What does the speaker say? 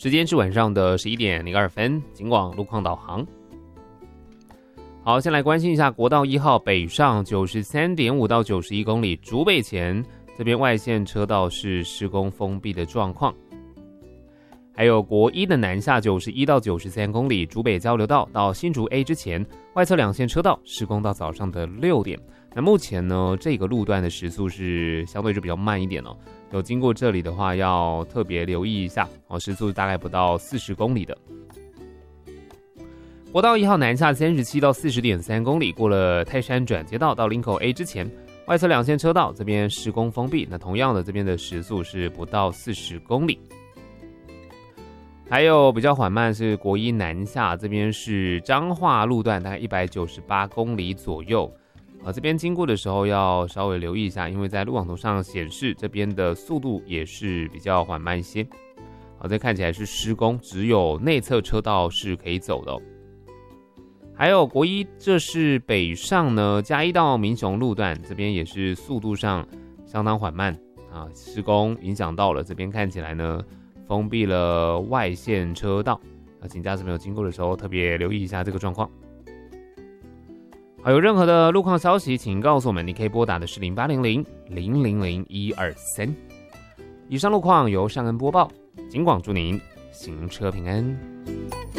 时间是晚上的11点02分，警广路况导航。好，先来关心一下国道1号北上 93.5 到91公里竹北前这边外线车道是施工封闭的状况。还有国一的南下91到93公里竹北交流道到新竹 A 之前，外侧两线车道施工到早上的6点。那目前呢，这个路段的时速是相对就比较慢一点哦。有经过这里的话，要特别留意一下哦，时速大概不到40公里的。国道1号南下37到40.3公里，过了泰山转接道到林口 A 之前，外侧两线车道这边施工封闭。那同样的，这边的时速是不到40公里。还有比较缓慢是国一南下，这边是彰化路段，大概198公里左右。这边经过的时候要稍微留意一下，因为在路网图上显示这边的速度也是比较缓慢一些。这看起来是施工，只有内侧车道是可以走的哦。还有国一，这是北上呢，嘉义到民雄路段，这边也是速度上相当缓慢啊，施工影响到了这边，看起来呢封闭了外线车道。请驾驶朋友经过的时候特别留意一下这个状况。好，有任何的路况消息，请告诉我们，你可以拨打的是0800-000-123。以上路况由尚恩播报，警广祝您行车平安。